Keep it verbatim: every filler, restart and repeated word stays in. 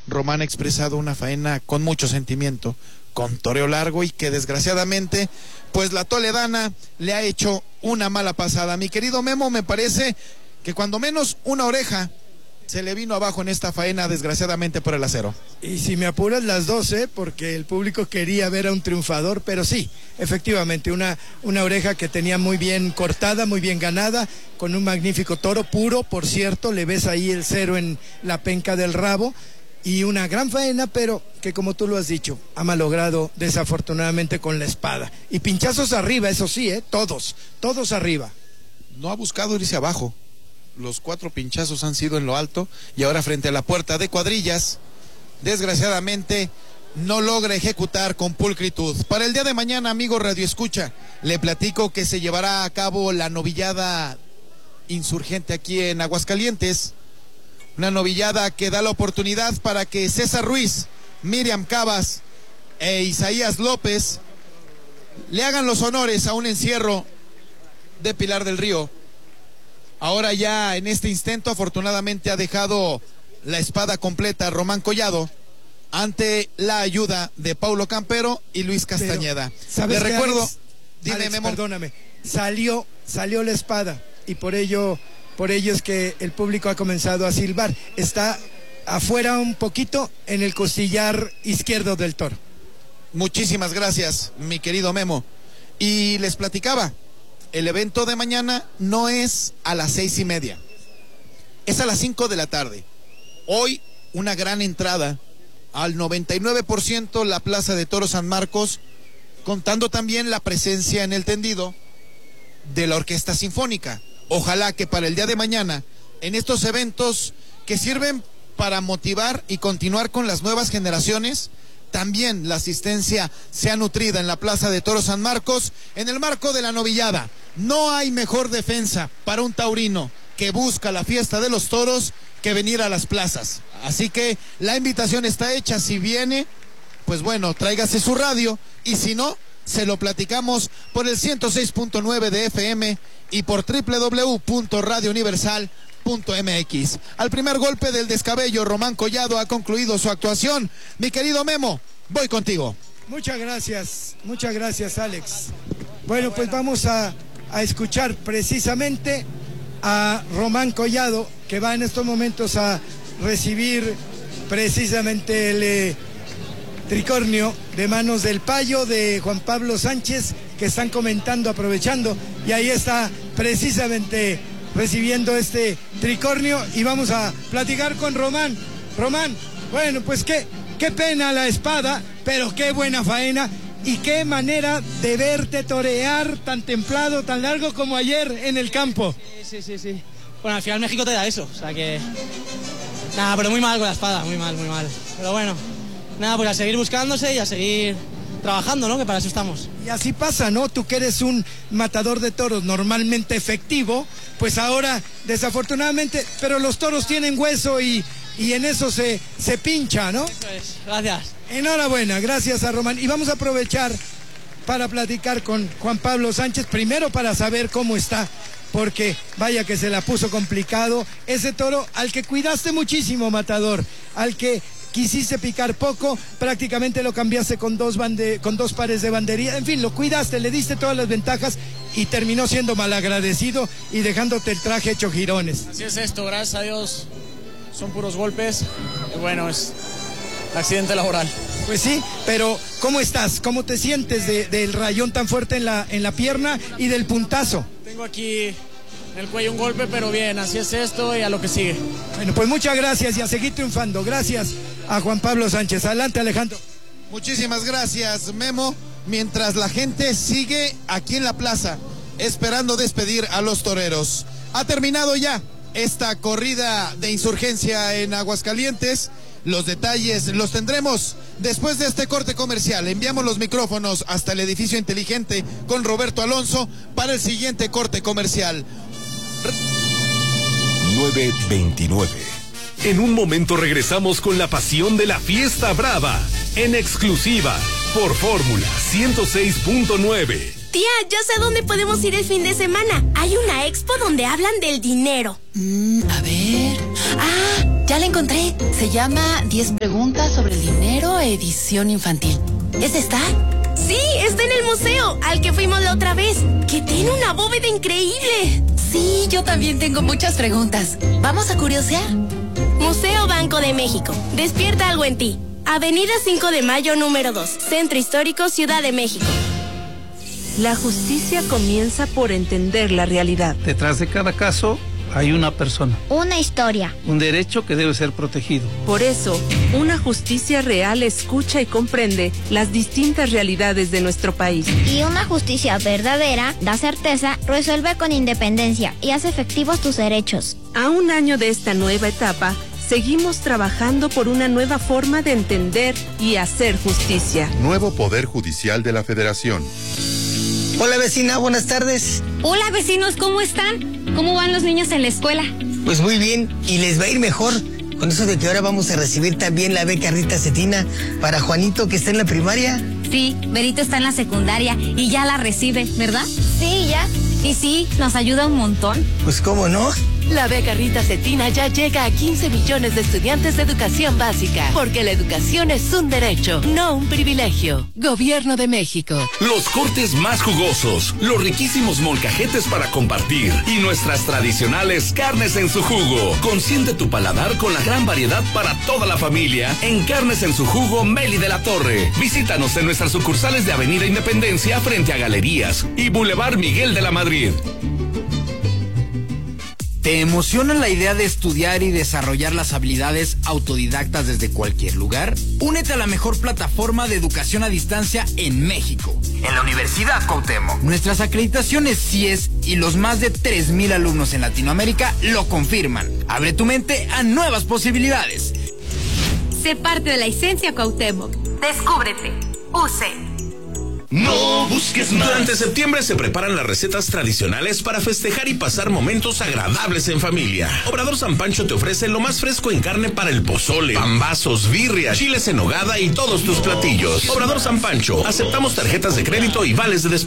Román ha expresado una faena con mucho sentimiento, con toreo largo y que desgraciadamente, pues la toledana le ha hecho una mala pasada. Mi querido Memo, me parece que cuando menos una oreja se le vino abajo en esta faena, desgraciadamente por el acero. Y si me apuras las dos, ¿eh? Porque el público quería ver a un triunfador, pero sí, efectivamente, una, una oreja que tenía muy bien cortada, muy bien ganada, con un magnífico toro puro, por cierto, le ves ahí el cero en la penca del rabo, y una gran faena, pero que como tú lo has dicho, ha malogrado desafortunadamente con la espada. Y pinchazos arriba, eso sí, ¿eh? Todos, todos arriba. No ha buscado irse abajo. Los cuatro pinchazos han sido en lo alto y ahora frente a la puerta de cuadrillas, desgraciadamente no logra ejecutar con pulcritud. Para el día de mañana, amigo Radio Escucha, le platico que se llevará a cabo la novillada insurgente aquí en Aguascalientes, una novillada que da la oportunidad para que César Ruiz, Miriam Cabas e Isaías López le hagan los honores a un encierro de Pilar del Río. Ahora ya en este instante afortunadamente ha dejado la espada completa Román Collado ante la ayuda de Paulo Campero y Luis Castañeda. ¿Sabes Le recuerdo, Alex? dime, Alex, Memo. Perdóname, salió, salió la espada y por ello, por ello es que el público ha comenzado a silbar. Está afuera un poquito en el costillar izquierdo del toro. Muchísimas gracias, mi querido Memo. Y les platicaba, el evento de mañana no es a las seis y media, es a las cinco de la tarde. Hoy una gran entrada, al noventa y nueve por ciento la Plaza de Toros San Marcos, contando también la presencia en el tendido de la Orquesta Sinfónica. Ojalá que para el día de mañana, en estos eventos que sirven para motivar y continuar con las nuevas generaciones, también la asistencia sea nutrida en la Plaza de Toros San Marcos, en el marco de la novillada. No hay mejor defensa para un taurino que busca la fiesta de los toros que venir a las plazas. Así que la invitación está hecha. Si viene, pues bueno, tráigase su radio, y si no, se lo platicamos por el ciento seis punto nueve de F M y por doble u doble u doble u punto radio universal punto m x. Al primer golpe del descabello, Román Collado ha concluido su actuación. Mi querido Memo, voy contigo. Muchas gracias, muchas gracias, Alex. Bueno, pues vamos a, a escuchar precisamente a Román Collado, que va en estos momentos a recibir precisamente el eh, tricornio de manos del Payo, de Juan Pablo Sánchez, que están comentando, aprovechando, y ahí está precisamente recibiendo este tricornio, y vamos a platicar con Román. Román, bueno, pues qué, qué pena la espada, pero qué buena faena, y qué manera de verte torear tan templado, tan largo como ayer en el campo. Sí, sí, sí. Bueno, al final México te da eso, o sea que... Nada, pero muy mal con la espada, muy mal, muy mal. Pero bueno, nada, pues a seguir buscándose y a seguir trabajando, ¿no? Que para eso estamos. Y así pasa, ¿no? Tú que eres un matador de toros normalmente efectivo, pues ahora, desafortunadamente, pero los toros tienen hueso y, y en eso se, se pincha, ¿no? Eso es, gracias. Enhorabuena, gracias a Román. Y vamos a aprovechar para platicar con Juan Pablo Sánchez, primero para saber cómo está, porque vaya que se la puso complicado ese toro al que cuidaste muchísimo, matador, al que quisiste picar poco, prácticamente lo cambiaste con dos, bande con dos pares de bandería, en fin, lo cuidaste, le diste todas las ventajas y terminó siendo malagradecido y dejándote el traje hecho jirones. Así es esto, gracias a Dios, son puros golpes, y bueno, es accidente laboral. Pues sí, pero ¿cómo estás? ¿Cómo te sientes de, del rayón tan fuerte en la, en la pierna y del puntazo? Tengo aquí en el cuello un golpe, pero bien, así es esto y a lo que sigue. Bueno, pues muchas gracias y a seguir triunfando. Gracias a Juan Pablo Sánchez. Adelante, Alejandro. Muchísimas gracias, Memo. Mientras la gente sigue aquí en la plaza esperando despedir a los toreros. Ha terminado ya esta corrida de insurgencia en Aguascalientes. Los detalles los tendremos después de este corte comercial. Enviamos los micrófonos hasta el edificio inteligente con Roberto Alonso para el siguiente corte comercial. nueve veintinueve. En un momento regresamos con la pasión de la fiesta brava, en exclusiva por Fórmula ciento seis punto nueve. Tía, yo sé dónde podemos ir el fin de semana. Hay una expo donde hablan del dinero. Mm, a ver... Ah, Ya la encontré. Se llama diez preguntas sobre el dinero, edición infantil. ¿Es esta? Sí, está en el museo, al que fuimos la otra vez, que tiene una bóveda increíble. Sí, yo también tengo muchas preguntas. ¿Vamos a curiosear? Museo Banco de México. Despierta algo en ti. Avenida cinco de Mayo, número dos. Centro Histórico, Ciudad de México. La justicia comienza por entender la realidad. Detrás de cada caso hay una persona. Una historia. Un derecho que debe ser protegido. Por eso, una justicia real escucha y comprende las distintas realidades de nuestro país. Y una justicia verdadera da certeza, resuelve con independencia y hace efectivos tus derechos. A un año de esta nueva etapa, seguimos trabajando por una nueva forma de entender y hacer justicia. Nuevo Poder Judicial de la Federación. Hola vecina, buenas tardes. Hola vecinos, ¿cómo están? ¿Cómo van los niños en la escuela? Pues muy bien, y les va a ir mejor con eso de que ahora vamos a recibir también la beca Rita Cetina para Juanito, que está en la primaria. Sí, Berito está en la secundaria y ya la recibe, ¿verdad? Sí, ya. Y sí, nos ayuda un montón. Pues cómo no. La beca Rita Cetina ya llega a quince millones de estudiantes de educación básica, porque la educación es un derecho, no un privilegio. Gobierno de México. Los cortes más jugosos, los riquísimos molcajetes para compartir y nuestras tradicionales carnes en su jugo. Consiente tu paladar con la gran variedad para toda la familia en Carnes en su Jugo Meli de la Torre. Visítanos en nuestras sucursales de Avenida Independencia frente a Galerías y Boulevard Miguel de la Madrid. ¿Te emociona la idea de estudiar y desarrollar las habilidades autodidactas desde cualquier lugar? Únete a la mejor plataforma de educación a distancia en México, en la Universidad Cuauhtémoc. Nuestras acreditaciones C I E S y los más de tres mil alumnos en Latinoamérica lo confirman. Abre tu mente a nuevas posibilidades. Sé parte de la esencia Cuauhtémoc. Descúbrete. U C. No busques más. Durante septiembre se preparan las recetas tradicionales para festejar y pasar momentos agradables en familia. Obrador San Pancho te ofrece lo más fresco en carne para el pozole, pambazos, birria, chiles en nogada y todos tus platillos. Obrador San Pancho, aceptamos tarjetas de crédito y vales de despensa.